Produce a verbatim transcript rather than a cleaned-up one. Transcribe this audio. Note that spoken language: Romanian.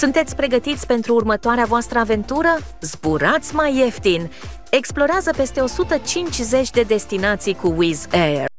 Sunteți pregătiți pentru următoarea voastră aventură? Zburați mai ieftin! Explorează peste o sută cincizeci de destinații cu Wizz Air.